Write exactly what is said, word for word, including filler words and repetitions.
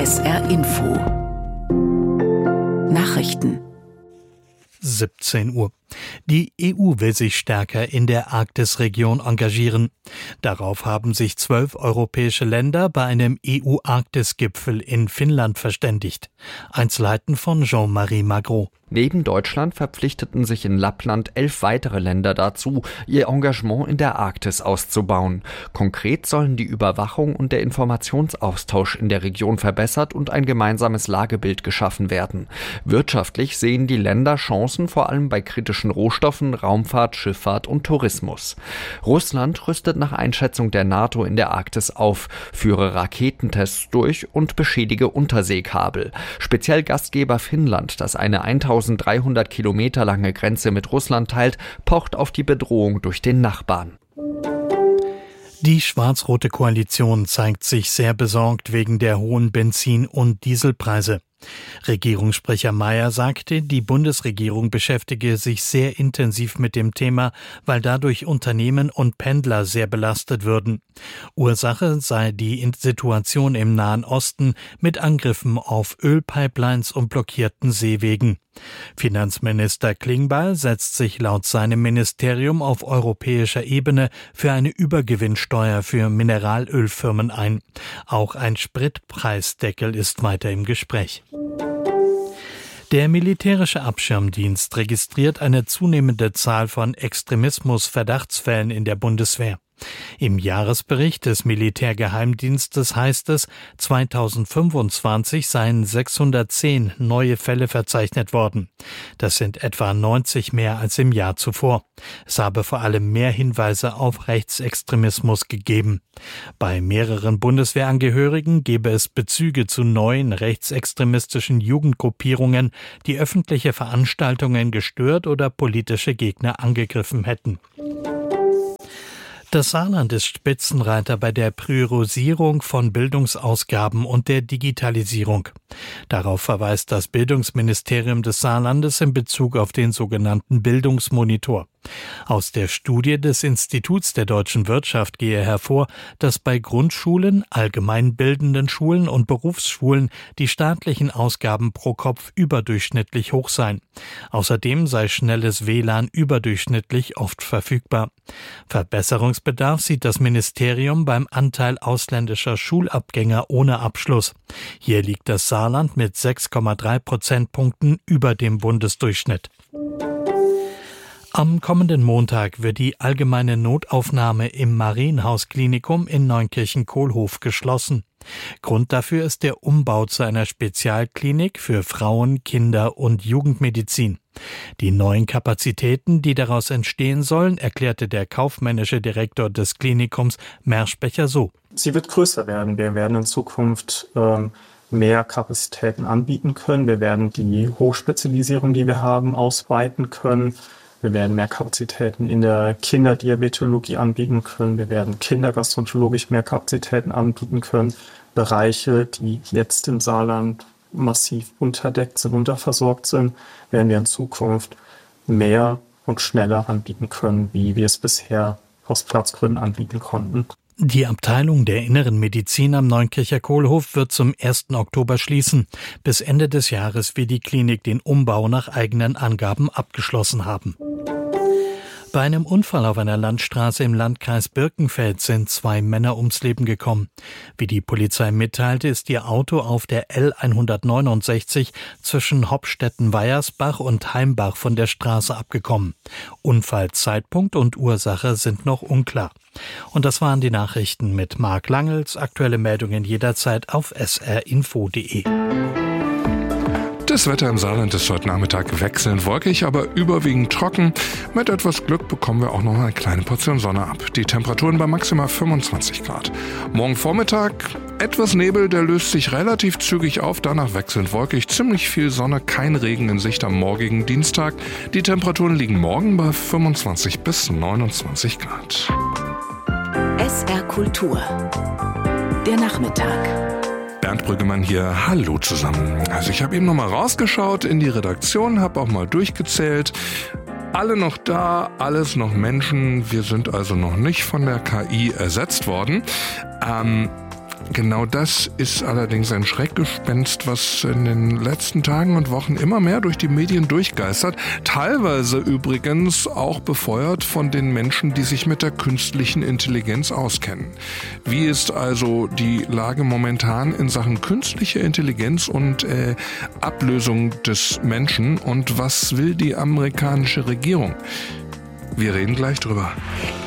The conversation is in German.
S R Info Nachrichten siebzehn Uhr. Die E U will sich stärker in der Arktisregion engagieren. Darauf haben sich zwölf europäische Länder bei einem E U-Arktis-Gipfel in Finnland verständigt. Einzelheiten von Jean-Marie Magro. Neben Deutschland verpflichteten sich in Lappland elf weitere Länder dazu, ihr Engagement in der Arktis auszubauen. Konkret sollen die Überwachung und der Informationsaustausch in der Region verbessert und ein gemeinsames Lagebild geschaffen werden. Wirtschaftlich sehen die Länder Chancen vor allem bei kritischen Rohstoffen, Raumfahrt, Schifffahrt und Tourismus. Russland rüstet nach Einschätzung der NATO in der Arktis auf, führe Raketentests durch und beschädige Unterseekabel. Speziell Gastgeber Finnland, das eine eintausenddreihundert Kilometer lange Grenze mit Russland teilt, pocht auf die Bedrohung durch den Nachbarn. Die schwarz-rote Koalition zeigt sich sehr besorgt wegen der hohen Benzin- und Dieselpreise. Regierungssprecher Mayer sagte, die Bundesregierung beschäftige sich sehr intensiv mit dem Thema, weil dadurch Unternehmen und Pendler sehr belastet würden. Ursache sei die Situation im Nahen Osten mit Angriffen auf Ölpipelines und blockierten Seewegen. Finanzminister Klingbeil setzt sich laut seinem Ministerium auf europäischer Ebene für eine Übergewinnsteuer für Mineralölfirmen ein. Auch ein Spritpreisdeckel ist weiter im Gespräch. Der militärische Abschirmdienst registriert eine zunehmende Zahl von Extremismus-Verdachtsfällen in der Bundeswehr. Im Jahresbericht des Militärgeheimdienstes heißt es, zweitausendfünfundzwanzig seien sechshundertzehn neue Fälle verzeichnet worden. Das sind etwa neunzig mehr als im Jahr zuvor. Es habe vor allem mehr Hinweise auf Rechtsextremismus gegeben. Bei mehreren Bundeswehrangehörigen gebe es Bezüge zu neuen rechtsextremistischen Jugendgruppierungen, die öffentliche Veranstaltungen gestört oder politische Gegner angegriffen hätten. Das Saarland ist Spitzenreiter bei der Priorisierung von Bildungsausgaben und der Digitalisierung. Darauf verweist das Bildungsministerium des Saarlandes in Bezug auf den sogenannten Bildungsmonitor. Aus der Studie des Instituts der deutschen Wirtschaft gehe hervor, dass bei Grundschulen, allgemeinbildenden Schulen und Berufsschulen die staatlichen Ausgaben pro Kopf überdurchschnittlich hoch seien. Außerdem sei schnelles W L A N überdurchschnittlich oft verfügbar. Verbesserungsbedarf sieht das Ministerium beim Anteil ausländischer Schulabgänger ohne Abschluss. Hier liegt das Saarland mit sechs Komma drei Prozentpunkten über dem Bundesdurchschnitt. Am kommenden Montag wird die allgemeine Notaufnahme im Marienhaus-Klinikum in Neunkirchen-Kohlhof geschlossen. Grund dafür ist der Umbau zu einer Spezialklinik für Frauen-, Kinder- und Jugendmedizin. Die neuen Kapazitäten, die daraus entstehen sollen, erklärte der kaufmännische Direktor des Klinikums Merschbecher so. Sie wird größer werden. Wir werden in Zukunft ähm, mehr Kapazitäten anbieten können. Wir werden die Hochspezialisierung, die wir haben, ausweiten können. Wir werden mehr Kapazitäten in der Kinderdiabetologie anbieten können. Wir werden kindergastroenterologisch mehr Kapazitäten anbieten können. Bereiche, die jetzt im Saarland massiv unterdeckt sind, unterversorgt sind, werden wir in Zukunft mehr und schneller anbieten können, wie wir es bisher aus Platzgründen anbieten konnten. Die Abteilung der Inneren Medizin am Neunkircher Kohlhof wird zum ersten Oktober schließen. Bis Ende des Jahres wird die Klinik den Umbau nach eigenen Angaben abgeschlossen haben. Bei einem Unfall auf einer Landstraße im Landkreis Birkenfeld sind zwei Männer ums Leben gekommen. Wie die Polizei mitteilte, ist ihr Auto auf der L hundertneunundsechzig zwischen Hopstetten-Weiersbach und Heimbach von der Straße abgekommen. Unfallzeitpunkt und Ursache sind noch unklar. Und das waren die Nachrichten mit Marc Langels. Aktuelle Meldungen jederzeit auf s r info punkt d e. Das Wetter im Saarland ist heute Nachmittag wechselnd wolkig, aber überwiegend trocken. Mit etwas Glück bekommen wir auch noch eine kleine Portion Sonne ab. Die Temperaturen bei maximal fünfundzwanzig Grad. Morgen Vormittag etwas Nebel, der löst sich relativ zügig auf, danach wechselnd wolkig, ziemlich viel Sonne, kein Regen in Sicht am morgigen Dienstag. Die Temperaturen liegen morgen bei fünfundzwanzig bis neunundzwanzig Grad. S R Kultur. Der Nachmittag. Bernd Brüggemann hier, hallo zusammen. Also ich habe eben noch mal rausgeschaut in die Redaktion, habe auch mal durchgezählt. Alle noch da, alles noch Menschen. Wir sind also noch nicht von der K I ersetzt worden. Ähm, Genau das ist allerdings ein Schreckgespenst, was in den letzten Tagen und Wochen immer mehr durch die Medien durchgeistert. Teilweise übrigens auch befeuert von den Menschen, die sich mit der künstlichen Intelligenz auskennen. Wie ist also die Lage momentan in Sachen künstliche Intelligenz und äh, Ablösung des Menschen? Und was will die amerikanische Regierung? Wir reden gleich drüber.